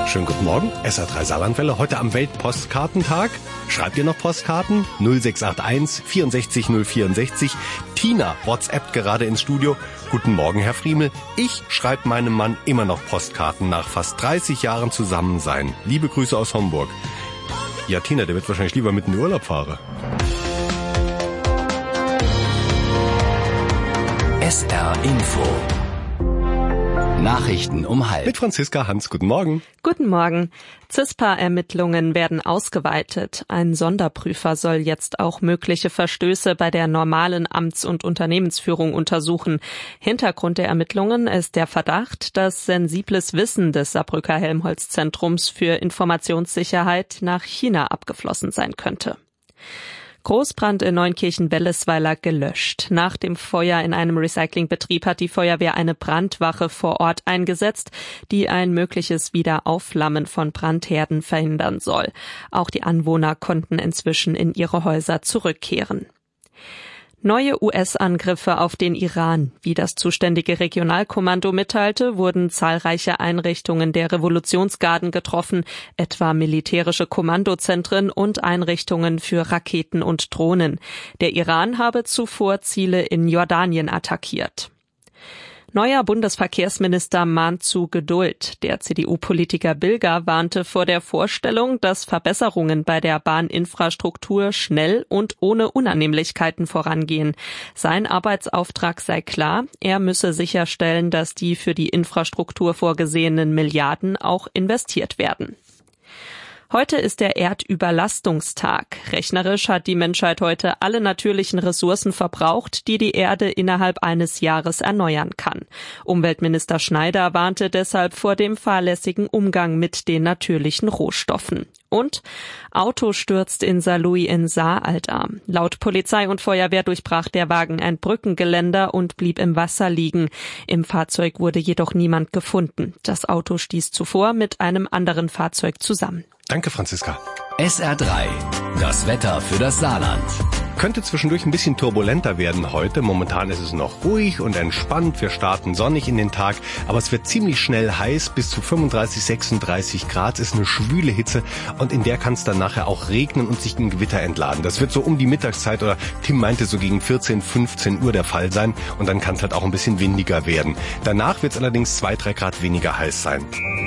Schönen guten Morgen, SR3 Saarlandwelle, heute am Weltpostkartentag. Schreibt ihr noch Postkarten? 0681 64 064. Tina WhatsAppt gerade ins Studio. Guten Morgen, Herr Friemel. Ich schreibe meinem Mann immer noch Postkarten nach fast 30 Jahren Zusammensein. Liebe Grüße aus Homburg. Ja, Tina, der wird wahrscheinlich lieber mit in den Urlaub fahren. SR Info. Nachrichten um halb. Mit Franziska Hans, guten Morgen. Guten Morgen. CISPA-Ermittlungen werden ausgeweitet. Ein Sonderprüfer soll jetzt auch mögliche Verstöße bei der normalen Amts- und Unternehmensführung untersuchen. Hintergrund der Ermittlungen ist der Verdacht, dass sensibles Wissen des Saarbrücker Helmholtz-Zentrums für Informationssicherheit nach China abgeflossen sein könnte. Großbrand in Neunkirchen-Wellesweiler gelöscht. Nach dem Feuer in einem Recyclingbetrieb hat die Feuerwehr eine Brandwache vor Ort eingesetzt, die ein mögliches Wiederaufflammen von Brandherden verhindern soll. Auch die Anwohner konnten inzwischen in ihre Häuser zurückkehren. Neue US-Angriffe auf den Iran. Wie das zuständige Regionalkommando mitteilte, wurden zahlreiche Einrichtungen der Revolutionsgarden getroffen, etwa militärische Kommandozentren und Einrichtungen für Raketen und Drohnen. Der Iran habe zuvor Ziele in Jordanien attackiert. Neuer Bundesverkehrsminister mahnt zu Geduld. Der CDU-Politiker Bilger warnte vor der Vorstellung, dass Verbesserungen bei der Bahninfrastruktur schnell und ohne Unannehmlichkeiten vorangehen. Sein Arbeitsauftrag sei klar, er müsse sicherstellen, dass die für die Infrastruktur vorgesehenen Milliarden auch investiert werden. Heute ist der Erdüberlastungstag. Rechnerisch hat die Menschheit heute alle natürlichen Ressourcen verbraucht, die die Erde innerhalb eines Jahres erneuern kann. Umweltminister Schneider warnte deshalb vor dem fahrlässigen Umgang mit den natürlichen Rohstoffen. Und Auto stürzt in Saarlouis in Saaralter. Laut Polizei und Feuerwehr durchbrach der Wagen ein Brückengeländer und blieb im Wasser liegen. Im Fahrzeug wurde jedoch niemand gefunden. Das Auto stieß zuvor mit einem anderen Fahrzeug zusammen. Danke, Franziska. SR3, das Wetter für das Saarland. Könnte zwischendurch ein bisschen turbulenter werden heute. Momentan ist es noch ruhig und entspannt. Wir starten sonnig in den Tag, aber es wird ziemlich schnell heiß. Bis zu 35, 36 Grad ist eine schwüle Hitze und in der kann es dann nachher auch regnen und sich ein Gewitter entladen. Das wird so um die Mittagszeit oder Tim meinte so gegen 14, 15 Uhr der Fall sein und dann kann es halt auch ein bisschen windiger werden. Danach wird es allerdings 2, 3 Grad weniger heiß sein.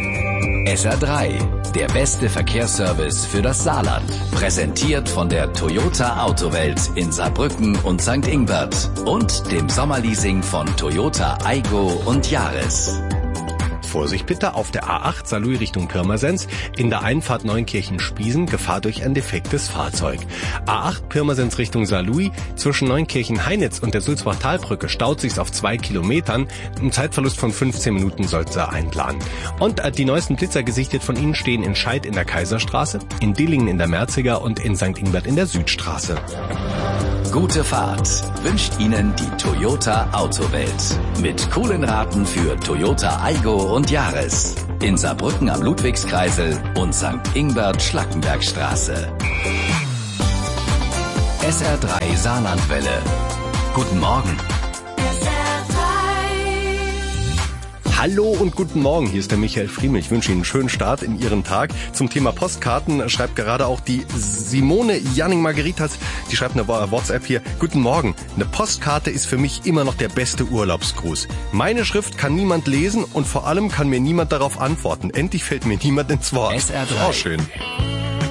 SR3, der beste Verkehrsservice für das Saarland. Präsentiert von der Toyota Autowelt in Saarbrücken und St. Ingbert und dem Sommerleasing von Toyota Aygo und Yaris. Vorsicht bitte, auf der A8 Saarlouis Richtung Pirmasens, in der Einfahrt Neunkirchen-Spiesen, Gefahr durch ein defektes Fahrzeug. A8 Pirmasens Richtung Saarlouis, zwischen Neunkirchen-Heinitz und der Sulzbach-Talbrücke staut sich's auf 2 Kilometern. Ein Zeitverlust von 15 Minuten sollte ihr einplanen. Und die neuesten Blitzer gesichtet von Ihnen stehen in Scheid in der Kaiserstraße, in Dillingen in der Merziger und in St. Ingbert in der Südstraße. Gute Fahrt wünscht Ihnen die Toyota Autowelt. Mit coolen Raten für Toyota Aygo und Yaris. In Saarbrücken am Ludwigskreisel und St. Ingbert Schlackenbergstraße. SR3 Saarlandwelle. Guten Morgen. Hallo und guten Morgen, hier ist der Michael Friemel. Ich wünsche Ihnen einen schönen Start in Ihren Tag. Zum Thema Postkarten schreibt gerade auch die Simone Janning-Margaritas, die schreibt eine WhatsApp hier. Guten Morgen, eine Postkarte ist für mich immer noch der beste Urlaubsgruß. Meine Schrift kann niemand lesen und vor allem kann mir niemand darauf antworten. Endlich fällt mir niemand ins Wort. SR3. Oh, schön.